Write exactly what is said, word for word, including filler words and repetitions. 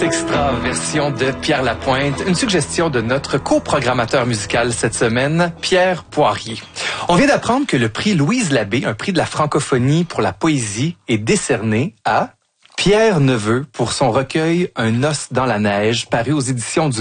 Extra version de Pierre Lapointe, une suggestion de notre coprogrammateur musical cette semaine, Pierre Poirier. On vient d'apprendre que le prix Louise Labbé, un prix de la francophonie pour la poésie, est décerné à Pierre Neveu pour son recueil Un os dans la neige, paru aux éditions du